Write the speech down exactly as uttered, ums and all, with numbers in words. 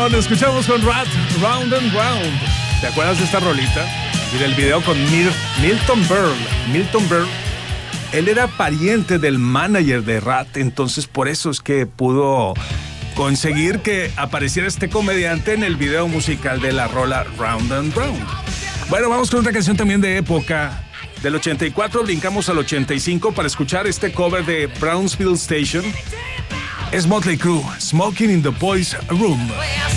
Stone. Escuchamos con Rat, Round and Round. ¿Te acuerdas de esta rolita? Y del video con Mil- Milton Berle. Milton Berle. Él era pariente del manager de Rat, entonces por eso es que pudo conseguir que apareciera este comediante en el video musical de la rola Round and Round. Bueno, vamos con otra canción también de época. Del ochenta y cuatro brincamos al ochenta y cinco para escuchar este cover de Brownsville Station. Es Motley Crue, Smoking in the Boys Room.